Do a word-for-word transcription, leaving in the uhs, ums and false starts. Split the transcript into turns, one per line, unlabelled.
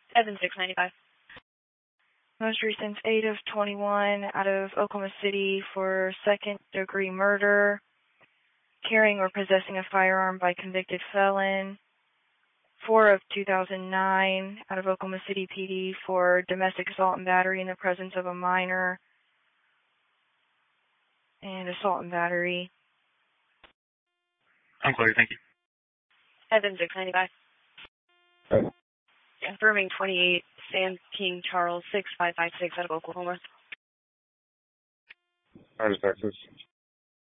Evan six ninety-five.
Most recent eight of twenty-one out of Oklahoma City for second-degree murder, carrying or possessing a firearm by convicted felon. four of two thousand nine out of Oklahoma City P D for domestic assault and battery in the presence of a minor, and assault and battery.
I'm clear, thank you.
Evan six ninety-five.
Right.
Confirming twenty-eight, Sam King Charles six five five six out of Oklahoma.
Out of Texas.